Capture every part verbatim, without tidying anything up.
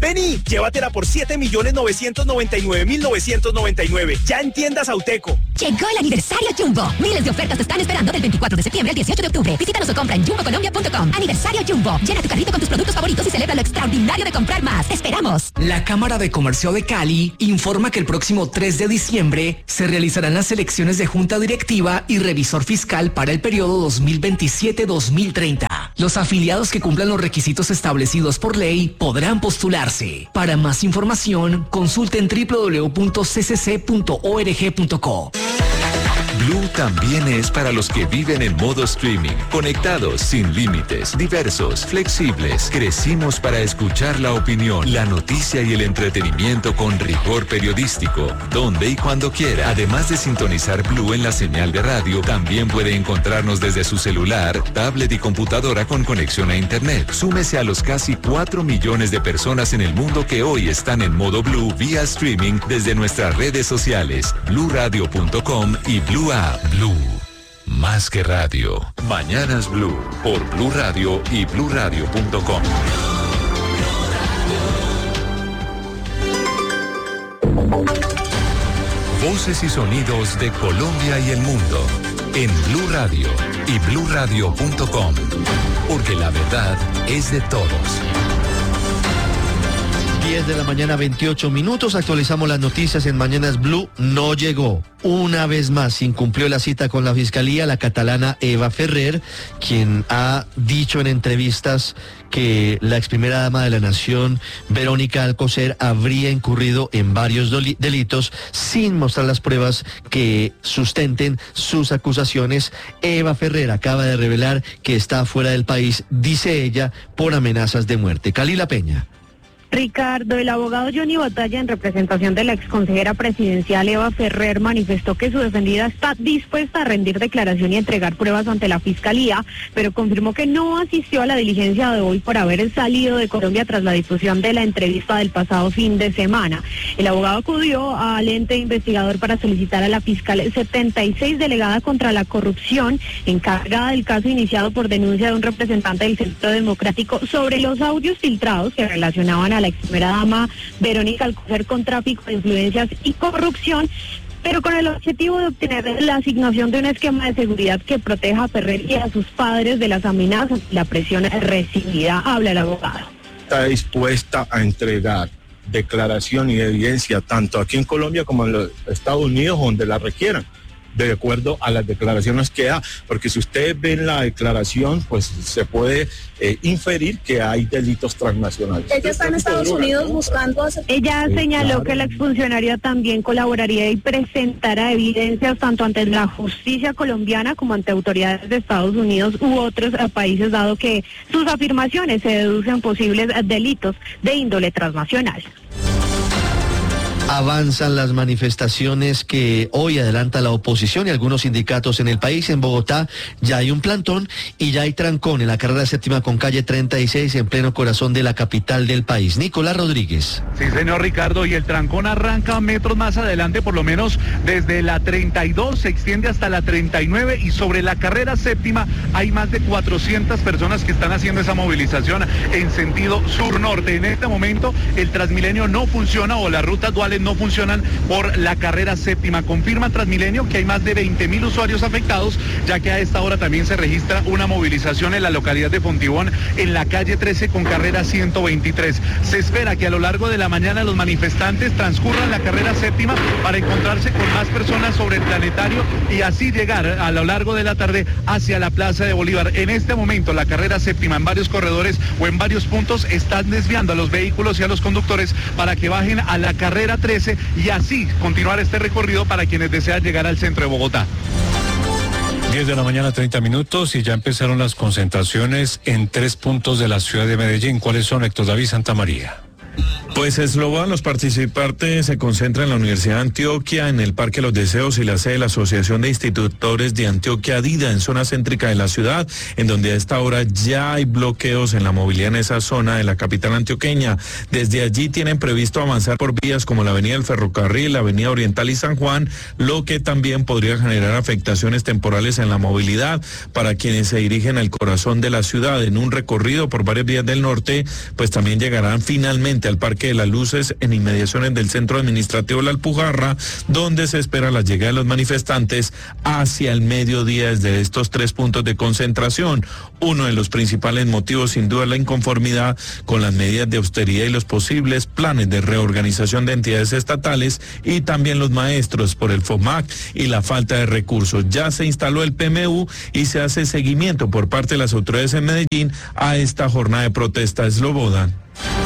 Vení, llévatela por siete millones novecientos noventa y nueve mil novecientos noventa y nueve. Ya en tiendas Auteco. Llegó el aniversario Jumbo. Miles de ofertas te están esperando del veinticuatro de septiembre al dieciocho de octubre. Visítanos o compra en jumbo colombia punto com. Aniversario Jumbo. Llena tu carrito con tus productos favoritos y celebra lo extraordinario de comprar más. ¡Te esperamos! La Cámara de Comercio de Cali informa que el próximo tres de diciembre se realizarán las elecciones de Junta Directiva y Revisor Fiscal para el periodo dos mil veintisiete a dos mil treinta. Los afiliados que cumplan los requisitos establecidos por ley podrán postularse. Para más información, consulten doble u doble u doble u punto c c c punto org punto co. Blue también es para los que viven en modo streaming, conectados, sin límites, diversos, flexibles. Crecimos para escuchar la opinión, la noticia y el entretenimiento con rigor periodístico, donde y cuando quiera. Además de sintonizar Blue en la señal de radio, también puede encontrarnos desde su celular, tablet y computadora con conexión a internet. Súmese a los casi cuatro millones de personas en el mundo que hoy están en modo Blue vía streaming desde nuestras redes sociales, blue radio punto com y Blue App. Blue, más que radio. Mañanas Blue, por Blue Radio y blue radio punto com. Voces y sonidos de Colombia y el mundo en Blue Radio y blue radio punto com, porque la verdad es de todos. diez de la mañana, veintiocho minutos. Actualizamos las noticias en Mañanas Blue. No llegó. Una vez más incumplió la cita con la Fiscalía la catalana Eva Ferrer, quien ha dicho en entrevistas que la ex primera dama de la Nación, Verónica Alcocer, habría incurrido en varios delitos sin mostrar las pruebas que sustenten sus acusaciones. Eva Ferrer acaba de revelar que está fuera del país, dice ella, por amenazas de muerte. Kalila Peña. Ricardo, el abogado Johnny Batalla, en representación de la exconsejera presidencial Eva Ferrer, manifestó que su defendida está dispuesta a rendir declaración y entregar pruebas ante la Fiscalía, pero confirmó que no asistió a la diligencia de hoy por haber salido de Colombia tras la difusión de la entrevista del pasado fin de semana. El abogado acudió al ente investigador para solicitar a la fiscal setenta y seis delegada contra la corrupción, encargada del caso iniciado por denuncia de un representante del Centro Democrático sobre los audios filtrados que relacionaban a la ex primera dama Verónica Alcocer con tráfico de influencias y corrupción, pero con el objetivo de obtener la asignación de un esquema de seguridad que proteja a Ferrer y a sus padres de las amenazas y la presión recibida. Habla el abogado. Está dispuesta a entregar declaración y evidencia tanto aquí en Colombia como en los Estados Unidos, donde la requieran, de acuerdo a las declaraciones que da, porque si ustedes ven la declaración, pues se puede eh, inferir que hay delitos transnacionales. Ella está en Estados Unidos buscando hacer... Ella Sí, señaló claro. que la exfuncionaria también colaboraría y presentará evidencias tanto ante la justicia colombiana como ante autoridades de Estados Unidos u otros eh, países, dado que sus afirmaciones se deducen posibles eh, delitos de índole transnacional. Avanzan las manifestaciones que hoy adelanta la oposición y algunos sindicatos en el país. En Bogotá ya hay un plantón y ya hay trancón en la carrera séptima con calle treinta y seis en pleno corazón de la capital del país. Nicolás Rodríguez. Sí, señor Ricardo, y el trancón arranca metros más adelante, por lo menos desde la treinta y dos, se extiende hasta la treinta y nueve, y sobre la carrera séptima hay más de cuatrocientas personas que están haciendo esa movilización en sentido sur-norte. En este momento el Transmilenio no funciona, o las rutas duales no funcionan por la carrera séptima. Confirma Transmilenio que hay más de veinte mil usuarios afectados, ya que a esta hora también se registra una movilización en la localidad de Fontibón, en la calle trece con carrera ciento veintitrés. Se espera que a lo largo de la mañana los manifestantes transcurran la carrera séptima para encontrarse con más personas sobre el Planetario y así llegar a lo largo de la tarde hacia la Plaza de Bolívar. En este momento la carrera séptima en varios corredores o en varios puntos están desviando a los vehículos y a los conductores para que bajen a la carrera trece y así continuar este recorrido para quienes desean llegar al centro de Bogotá. diez de la mañana, treinta minutos, y ya empezaron las concentraciones en tres puntos de la ciudad de Medellín. ¿Cuáles son, Héctor David Santamaría? Pues Eslogan, los participantes se concentran en la Universidad de Antioquia, en el Parque Los Deseos y la sede de la Asociación de Institutores de Antioquia, DIDA, en zona céntrica de la ciudad, en donde a esta hora ya hay bloqueos en la movilidad en esa zona de la capital antioqueña. Desde allí tienen previsto avanzar por vías como la Avenida del Ferrocarril, la Avenida Oriental y San Juan, lo que también podría generar afectaciones temporales en la movilidad para quienes se dirigen al corazón de la ciudad. En un recorrido por varias vías del norte, pues también llegarán finalmente al Parque de las Luces en inmediaciones del Centro Administrativo de la Alpujarra, donde se espera la llegada de los manifestantes hacia el mediodía desde estos tres puntos de concentración. Uno de los principales motivos, sin duda, es la inconformidad con las medidas de austeridad y los posibles planes de reorganización de entidades estatales, y también los maestros por el FOMAC y la falta de recursos. Ya se instaló el P M U y se hace seguimiento por parte de las autoridades en Medellín a esta jornada de protesta. Slobodan.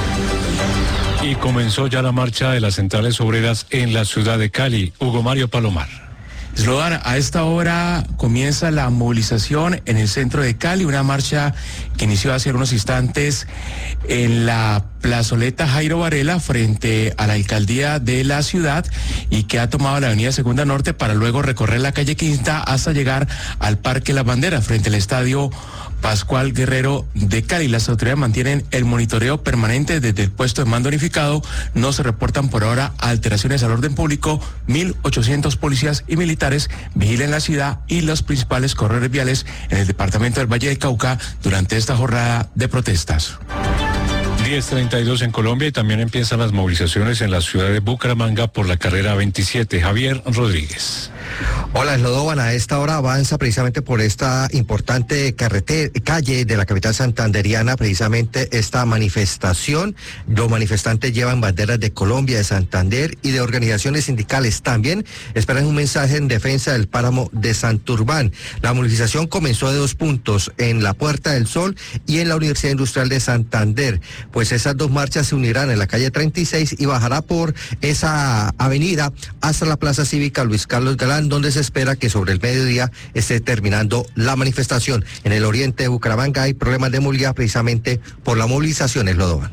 Y comenzó ya la marcha de las centrales obreras en la ciudad de Cali. Hugo Mario Palomar. Slobodan, a esta hora comienza la movilización en el centro de Cali, una marcha que inició hace unos instantes en la plazoleta Jairo Varela frente a la alcaldía de la ciudad y que ha tomado la avenida Segunda Norte para luego recorrer la calle Quinta hasta llegar al Parque La Bandera frente al estadio Pascual Guerrero de Cali. Las autoridades mantienen el monitoreo permanente desde el puesto de mando unificado. No se reportan por ahora alteraciones al orden público. mil ochocientos policías y militares vigilan la ciudad y los principales corredores viales en el departamento del Valle del Cauca durante esta jornada de protestas. diez treinta y dos en Colombia, y también empiezan las movilizaciones en la ciudad de Bucaramanga por la carrera veintisiete. Javier Rodríguez. Hola, Slobodan, a esta hora avanza precisamente por esta importante carretera, calle de la capital santanderiana, precisamente esta manifestación. Los manifestantes llevan banderas de Colombia, de Santander y de organizaciones sindicales. También esperan un mensaje en defensa del páramo de Santurbán. La movilización comenzó de dos puntos, en la Puerta del Sol y en la Universidad Industrial de Santander. Pues esas dos marchas se unirán en la calle treinta y seis y bajará por esa avenida hasta la Plaza Cívica Luis Carlos Galán, donde se espera que sobre el mediodía esté terminando la manifestación. En el oriente de Bucaramanga hay problemas de movilidad precisamente por la movilización, Slobodan.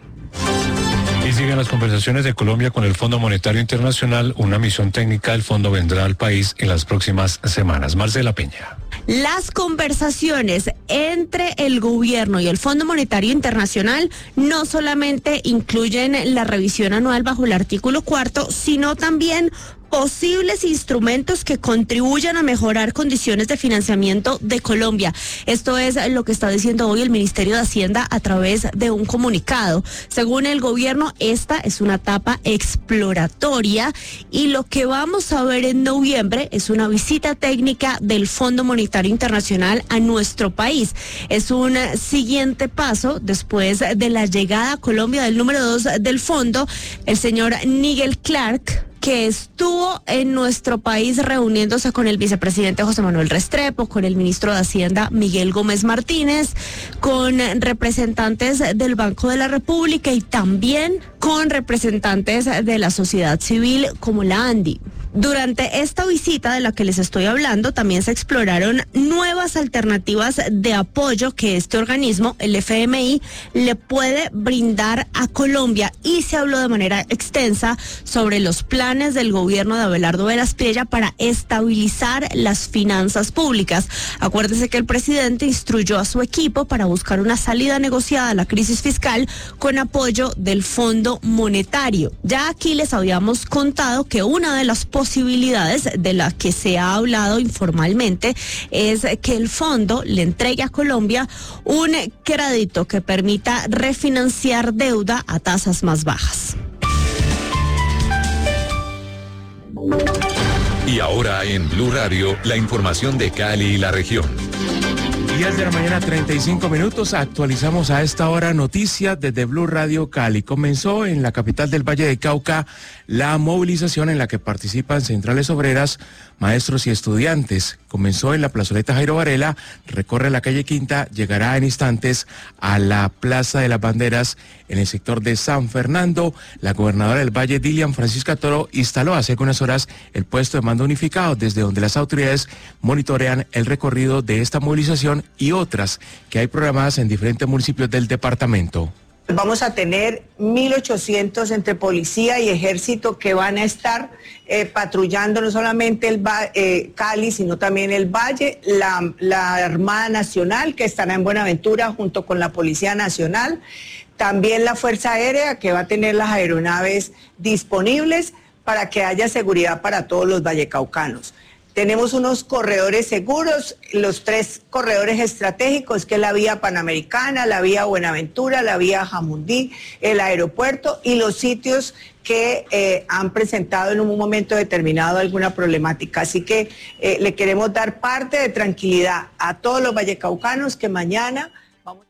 Y siguen las conversaciones de Colombia con el Fondo Monetario Internacional. Una misión técnica del fondo vendrá al país en las próximas semanas. Marcela Peña. Las conversaciones entre el gobierno y el Fondo Monetario Internacional no solamente incluyen la revisión anual bajo el artículo cuarto, sino también posibles instrumentos que contribuyan a mejorar condiciones de financiamiento de Colombia. Esto es lo que está diciendo hoy el Ministerio de Hacienda a través de un comunicado. Según el gobierno, esta es una etapa exploratoria y lo que vamos a ver en noviembre es una visita técnica del Fondo Monetario Internacional a nuestro país. Es un siguiente paso después de la llegada a Colombia del número dos del fondo, el señor Nigel Clark, que estuvo en nuestro país reuniéndose con el vicepresidente José Manuel Restrepo, con el ministro de Hacienda Miguel Gómez Martínez, con representantes del Banco de la República y también con representantes de la sociedad civil como la ANDI. Durante esta visita de la que les estoy hablando, también se exploraron nuevas alternativas de apoyo que este organismo, el F M I, le puede brindar a Colombia, y se habló de manera extensa sobre los planes del gobierno de Abelardo Velasquez para estabilizar las finanzas públicas. Acuérdese que el presidente instruyó a su equipo para buscar una salida negociada a la crisis fiscal con apoyo del Fondo Monetario. Ya aquí les habíamos contado que una de las posibilidades de las que se ha hablado informalmente es que el fondo le entregue a Colombia un crédito que permita refinanciar deuda a tasas más bajas. Y ahora en Blue Radio, la información de Cali y la región. diez de la mañana, treinta y cinco minutos. Actualizamos a esta hora noticias desde Blue Radio Cali. Comenzó en la capital del Valle de Cauca la movilización en la que participan centrales obreras, maestros y estudiantes. Comenzó en la plazoleta Jairo Varela, recorre la calle Quinta, llegará en instantes a la Plaza de las Banderas en el sector de San Fernando. La gobernadora del Valle, Dilian Francisca Toro, instaló hace unas horas el puesto de mando unificado, desde donde las autoridades monitorean el recorrido de esta movilización y otras que hay programadas en diferentes municipios del departamento. Vamos a tener mil ochocientos entre policía y ejército que van a estar eh, patrullando no solamente el eh, Cali, sino también el Valle, la, la Armada Nacional que estará en Buenaventura junto con la Policía Nacional, también la Fuerza Aérea que va a tener las aeronaves disponibles para que haya seguridad para todos los vallecaucanos. Tenemos unos corredores seguros, los tres corredores estratégicos, que es la vía Panamericana, la vía Buenaventura, la vía Jamundí, el aeropuerto y los sitios que eh, han presentado en un momento determinado alguna problemática. Así que eh, le queremos dar parte de tranquilidad a todos los vallecaucanos que mañana vamos...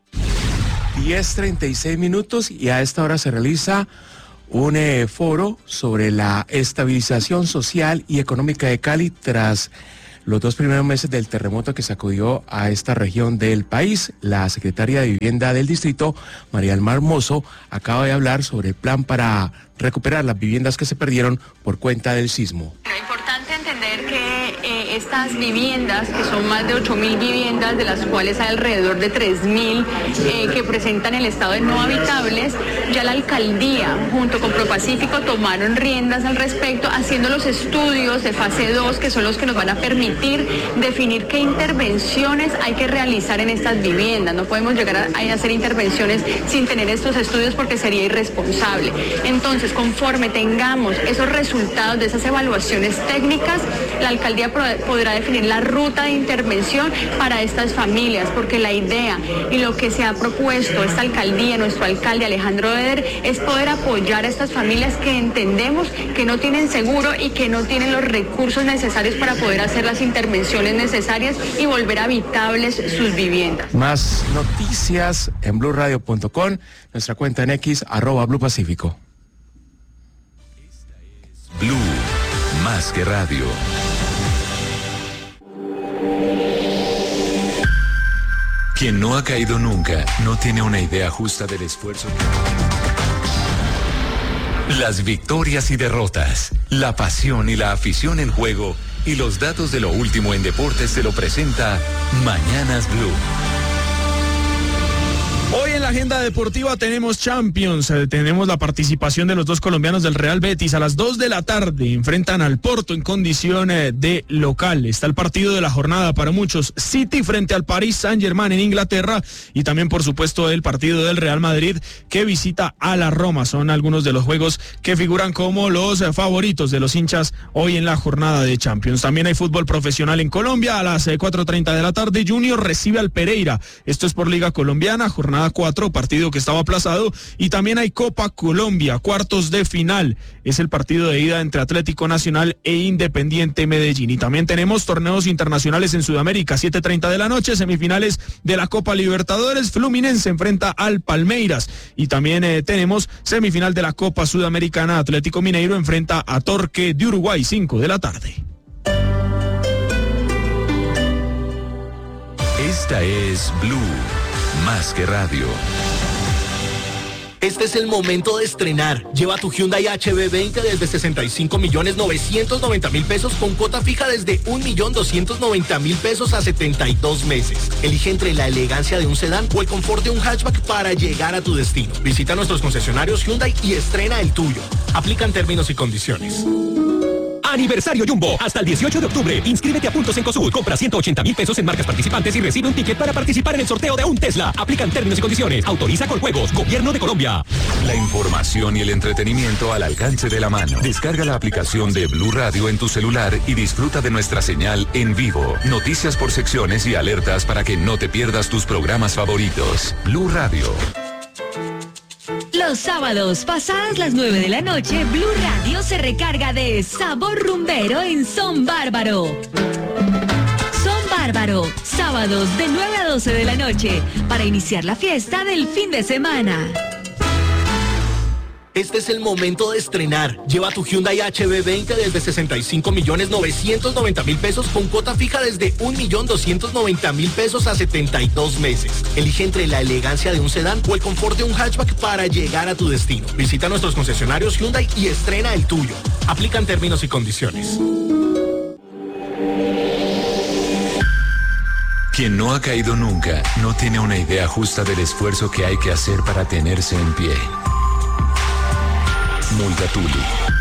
diez treinta y seis minutos y a esta hora se realiza un eh, foro sobre la estabilización social y económica de Cali tras los dos primeros meses del terremoto que sacudió a esta región del país. La secretaria de Vivienda del distrito, María del Mar Mozo, acaba de hablar sobre el plan para recuperar las viviendas que se perdieron por cuenta del sismo. Es importante entender que eh, estas viviendas, que son más de ocho mil viviendas, de las cuales hay alrededor de tres mil eh, que presentan el estado de no habitables, ya la alcaldía junto con Propacífico tomaron riendas al respecto, haciendo los estudios de fase dos, que son los que nos van a permitir definir qué intervenciones hay que realizar en estas viviendas. No podemos llegar a, a hacer intervenciones sin tener estos estudios porque sería irresponsable. Entonces, conforme tengamos esos resultados de esas evaluaciones técnicas, la alcaldía podrá definir la ruta de intervención para estas familias, porque la idea y lo que se ha propuesto esta alcaldía, nuestro alcalde Alejandro Eder, es poder apoyar a estas familias que entendemos que no tienen seguro y que no tienen los recursos necesarios para poder hacer las intervenciones necesarias y volver habitables sus viviendas. Más noticias en blue radio punto com, nuestra cuenta en X, arroba Blue Pacífico. Blue, más que radio. Quien no ha caído nunca no tiene una idea justa del esfuerzo. Las victorias y derrotas, la pasión y la afición en juego y los datos de lo último en deportes se lo presenta Mañanas Blue. Hoy en la agenda deportiva tenemos Champions, eh, tenemos la participación de los dos colombianos del Real Betis. A las dos de la tarde enfrentan al Porto en condición eh, de local. Está el partido de la jornada para muchos, City frente al Paris Saint-Germain en Inglaterra, y también por supuesto el partido del Real Madrid que visita a la Roma. Son algunos de los juegos que figuran como los eh, favoritos de los hinchas hoy en la jornada de Champions. También hay fútbol profesional en Colombia. A las eh, cuatro treinta de la tarde Junior recibe al Pereira. Esto es por Liga Colombiana, jornada cuatro, partido que estaba aplazado, y también hay Copa Colombia, cuartos de final, es el partido de ida entre Atlético Nacional e Independiente Medellín. Y también tenemos torneos internacionales en Sudamérica, siete treinta de la noche, semifinales de la Copa Libertadores, Fluminense enfrenta al Palmeiras, y también eh, tenemos semifinal de la Copa Sudamericana, Atlético Mineiro enfrenta a Torque de Uruguay, cinco de la tarde. Esta es Blue, más que radio. Este es el momento de estrenar. Lleva tu Hyundai H B veinte desde sesenta y cinco millones novecientos noventa mil pesos con cuota fija desde un millón doscientos noventa mil pesos a setenta y dos meses. Elige entre la elegancia de un sedán o el confort de un hatchback para llegar a tu destino. Visita nuestros concesionarios Hyundai y estrena el tuyo. Aplican términos y condiciones. Aniversario Jumbo, hasta el dieciocho de octubre. Inscríbete a puntos en COSUD, compra ciento ochenta mil pesos en marcas participantes y recibe un ticket para participar en el sorteo de un Tesla. Aplican términos y condiciones. Autoriza con juegos. Gobierno de Colombia. La información y el entretenimiento al alcance de la mano. Descarga la aplicación de Blue Radio en tu celular y disfruta de nuestra señal en vivo. Noticias por secciones y alertas para que no te pierdas tus programas favoritos. Blue Radio. Los sábados, pasadas las nueve de la noche, Blue Radio se recarga de sabor rumbero en Son Bárbaro. Son Bárbaro, sábados de nueve a doce de la noche, para iniciar la fiesta del fin de semana. Este es el momento de estrenar. Lleva tu Hyundai H B veinte desde sesenta y cinco millones novecientos noventa mil pesos con cuota fija desde un millón doscientos noventa mil pesos a setenta y dos meses. Elige entre la elegancia de un sedán o el confort de un hatchback para llegar a tu destino. Visita nuestros concesionarios Hyundai y estrena el tuyo. Aplican términos y condiciones. Quien no ha caído nunca no tiene una idea justa del esfuerzo que hay que hacer para tenerse en pie. Multatuli.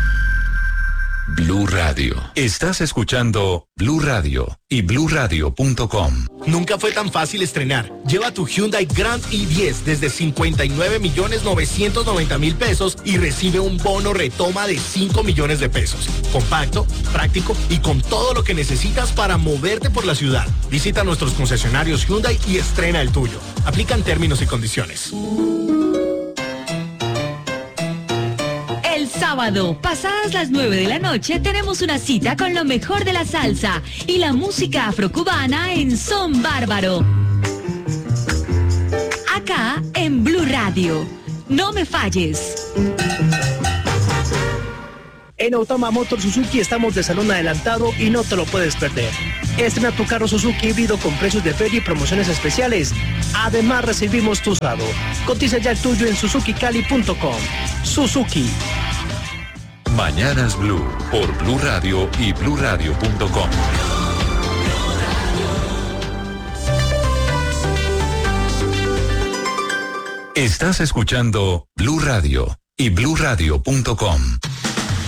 Blue Radio. Estás escuchando Blue Radio y blue radio punto com. Nunca fue tan fácil estrenar. Lleva tu Hyundai Grand i diez desde cincuenta y nueve millones novecientos noventa mil pesos y recibe un bono retoma de cinco millones de pesos. Compacto, práctico y con todo lo que necesitas para moverte por la ciudad. Visita nuestros concesionarios Hyundai y estrena el tuyo. Aplican términos y condiciones. El sábado, pasadas las nueve de la noche, tenemos una cita con lo mejor de la salsa y la música afrocubana en Son Bárbaro. Acá en Blue Radio. No me falles. En Otama Motor Suzuki estamos de salón adelantado y no te lo puedes perder. Estrena tu carro Suzuki híbrido con precios de feria y promociones especiales. Además recibimos tu usado. Cotiza ya el tuyo en suzuki cali punto com. Suzuki. Mañanas Blue por Blue Radio y blue radio punto com. Estás escuchando Blue Radio y blue radio punto com.